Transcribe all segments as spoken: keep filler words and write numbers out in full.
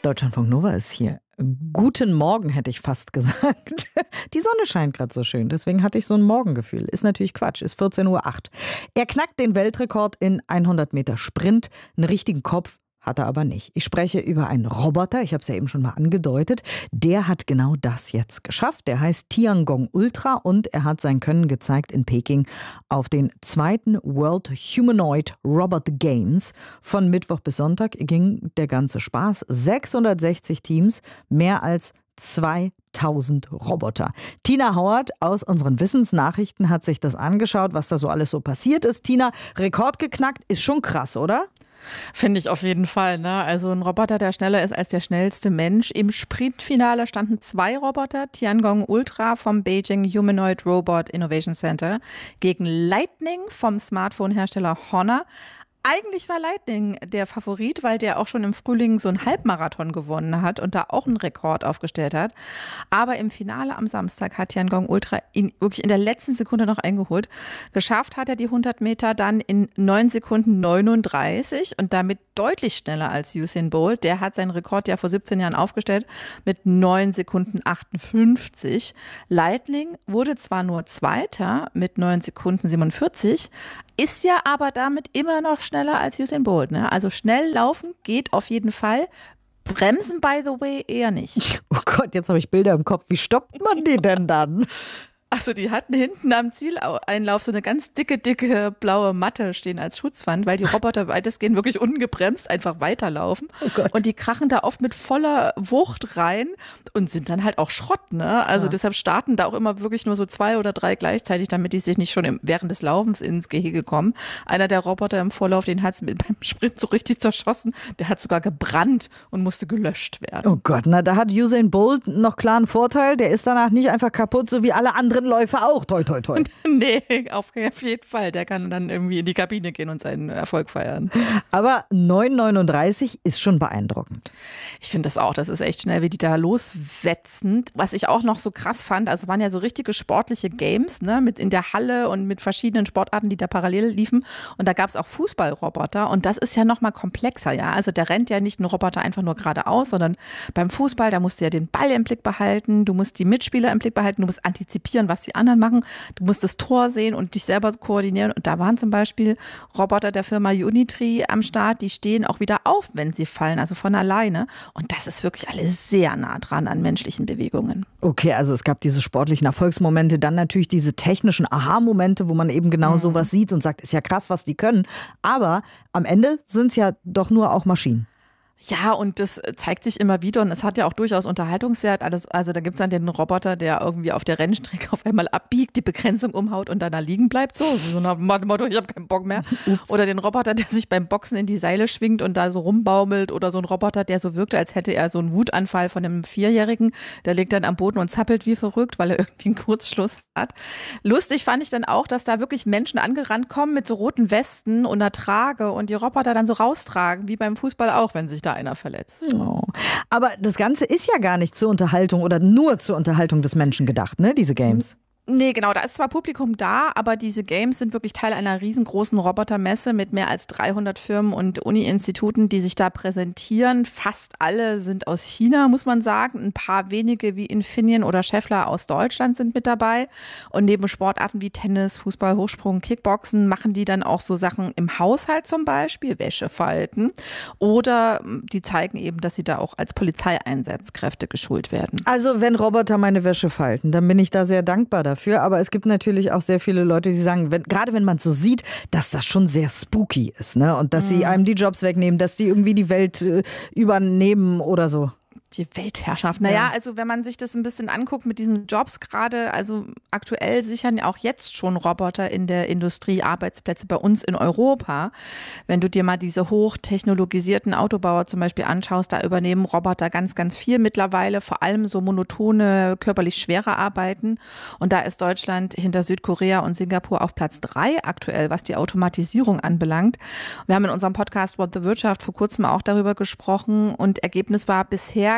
Deutschlandfunk Nova ist hier. Guten Morgen, hätte ich fast gesagt. Die Sonne scheint gerade so schön, deswegen hatte ich so ein Morgengefühl. Ist natürlich Quatsch, ist vierzehn Uhr acht. Er knackt den Weltrekord in hundert Meter Sprint. Einen richtigen Kopf hat er aber nicht. Ich spreche über einen Roboter, ich habe es ja eben schon mal angedeutet. Der hat genau das jetzt geschafft. Der heißt Tiangong Ultra und er hat sein Können gezeigt in Peking auf den zweiten World Humanoid Robot Games. Von Mittwoch bis Sonntag ging der ganze Spaß. sechshundertsechzig Teams, mehr als zweitausend Roboter. Tina Howard aus unseren Wissensnachrichten hat sich das angeschaut, was da so alles so passiert ist. Tina, Rekord geknackt, ist schon krass, oder? Finde ich auf jeden Fall. Ne? Also ein Roboter, der schneller ist als der schnellste Mensch. Im Sprintfinale standen zwei Roboter, Tiangong Ultra vom Beijing Humanoid Robot Innovation Center gegen Lightning vom Smartphone-Hersteller Honor. Eigentlich war Lightning der Favorit, weil der auch schon im Frühling so einen Halbmarathon gewonnen hat und da auch einen Rekord aufgestellt hat. Aber im Finale am Samstag hat Tiangong Ultra ihn wirklich in der letzten Sekunde noch eingeholt. Geschafft hat er die hundert Meter dann in neun Sekunden neununddreißig und damit deutlich schneller als Usain Bolt. Der hat seinen Rekord ja vor siebzehn Jahren aufgestellt mit neun Sekunden achtundfünfzig. Lightning wurde zwar nur Zweiter mit neun Sekunden siebenundvierzig, ist ja aber damit immer noch schneller als Usain Bolt. Ne? Also schnell laufen geht auf jeden Fall. Bremsen, by the way, eher nicht. Oh Gott, jetzt habe ich Bilder im Kopf. Wie stoppt man die denn dann? Also die hatten hinten am Zieleinlauf so eine ganz dicke, dicke blaue Matte stehen als Schutzwand, weil die Roboter weitestgehend wirklich ungebremst einfach weiterlaufen. Oh Gott. Und die krachen da oft mit voller Wucht rein und sind dann halt auch Schrott. Ne? Also ja. Deshalb starten da auch immer wirklich nur so zwei oder drei gleichzeitig, damit die sich nicht schon im, während des Laufens ins Gehege kommen. Einer der Roboter im Vorlauf, den hat es beim Sprint so richtig zerschossen. Der hat sogar gebrannt und musste gelöscht werden. Oh Gott, na da hat Usain Bolt noch klar einen Vorteil. Der ist danach nicht einfach kaputt, so wie alle anderen Läufer auch. Toi, toi, toi. Nee, auf jeden Fall. Der kann dann irgendwie in die Kabine gehen und seinen Erfolg feiern. Aber neun neununddreißig ist schon beeindruckend. Ich finde das auch. Das ist echt schnell, wie die da loswetzen. Was ich auch noch so krass fand, also es waren ja so richtige sportliche Games, ne, mit in der Halle und mit verschiedenen Sportarten, die da parallel liefen. Und da gab es auch Fußballroboter. Und das ist ja noch mal komplexer, ja. Also der rennt ja nicht ein Roboter einfach nur geradeaus, sondern beim Fußball, da musst du ja den Ball im Blick behalten, du musst die Mitspieler im Blick behalten, du musst antizipieren, was die anderen machen. Du musst das Tor sehen und dich selber koordinieren. Und da waren zum Beispiel Roboter der Firma Unitree am Start, die stehen auch wieder auf, wenn sie fallen, also von alleine. Und das ist wirklich alles sehr nah dran an menschlichen Bewegungen. Okay, also es gab diese sportlichen Erfolgsmomente, dann natürlich diese technischen Aha-Momente, wo man eben genau mhm. sowas sieht und sagt, ist ja krass, was die können. Aber am Ende sind es ja doch nur auch Maschinen. Ja, und das zeigt sich immer wieder und es hat ja auch durchaus Unterhaltungswert. Alles, also da gibt es dann den Roboter, der irgendwie auf der Rennstrecke auf einmal abbiegt, die Begrenzung umhaut und dann da liegen bleibt. So, so nach dem Motto, ich habe keinen Bock mehr. Ups. Oder den Roboter, der sich beim Boxen in die Seile schwingt und da so rumbaumelt. Oder so ein Roboter, der so wirkt, als hätte er so einen Wutanfall von einem Vierjährigen. Der liegt dann am Boden und zappelt wie verrückt, weil er irgendwie einen Kurzschluss hat. Lustig fand ich dann auch, dass da wirklich Menschen angerannt kommen mit so roten Westen und einer Trage und die Roboter dann so raustragen, wie beim Fußball auch, wenn sich da einer verletzt. Oh. Aber das Ganze ist ja gar nicht zur Unterhaltung oder nur zur Unterhaltung des Menschen gedacht, ne, diese Games? Nee, genau, da ist zwar Publikum da, aber diese Games sind wirklich Teil einer riesengroßen Robotermesse mit mehr als dreihundert Firmen und Uni-Instituten, die sich da präsentieren. Fast alle sind aus China, muss man sagen. Ein paar wenige wie Infineon oder Schaeffler aus Deutschland sind mit dabei. Und neben Sportarten wie Tennis, Fußball, Hochsprung, Kickboxen machen die dann auch so Sachen im Haushalt zum Beispiel, Wäsche falten. Oder die zeigen eben, dass sie da auch als Polizeieinsatzkräfte geschult werden. Also wenn Roboter meine Wäsche falten, dann bin ich da sehr dankbar dafür. Aber es gibt natürlich auch sehr viele Leute, die sagen, wenn, gerade wenn man es so sieht, dass das schon sehr spooky ist, ne? Und dass mhm. sie einem die Jobs wegnehmen, dass sie irgendwie die Welt äh, übernehmen oder so. Die Weltherrschaft. Naja, ja. Also wenn man sich das ein bisschen anguckt mit diesen Jobs gerade, also aktuell sichern ja auch jetzt schon Roboter in der Industrie Arbeitsplätze bei uns in Europa. Wenn du dir mal diese hochtechnologisierten Autobauer zum Beispiel anschaust, da übernehmen Roboter ganz, ganz viel mittlerweile, vor allem so monotone, körperlich schwere Arbeiten. Und da ist Deutschland hinter Südkorea und Singapur auf Platz drei aktuell, was die Automatisierung anbelangt. Wir haben in unserem Podcast What the Wirtschaft vor kurzem auch darüber gesprochen und Ergebnis war, bisher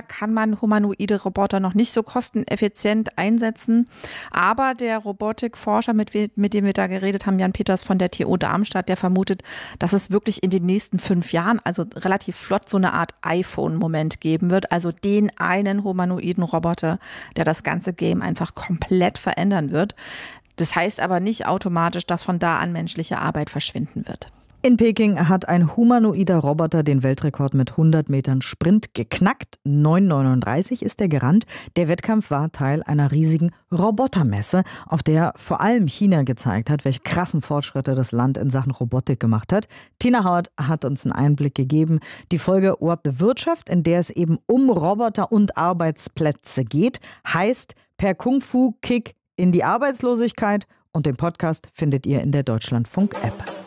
Bisher kann man humanoide Roboter noch nicht so kosteneffizient einsetzen. Aber der Robotikforscher, mit, mit dem wir da geredet haben, Jan Peters von der T U Darmstadt, der vermutet, dass es wirklich in den nächsten fünf Jahren, also relativ flott, so eine Art iPhone-Moment geben wird. Also den einen humanoiden Roboter, der das ganze Game einfach komplett verändern wird. Das heißt aber nicht automatisch, dass von da an menschliche Arbeit verschwinden wird. In Peking hat ein humanoider Roboter den Weltrekord mit hundert Metern Sprint geknackt. neun neununddreißig ist er gerannt. Der Wettkampf war Teil einer riesigen Robotermesse, auf der vor allem China gezeigt hat, welche krassen Fortschritte das Land in Sachen Robotik gemacht hat. Tina Hort hat uns einen Einblick gegeben. Die Folge What the Wirtschaft, in der es eben um Roboter und Arbeitsplätze geht, heißt per Kung-Fu-Kick in die Arbeitslosigkeit. Und den Podcast findet ihr in der Deutschlandfunk-App.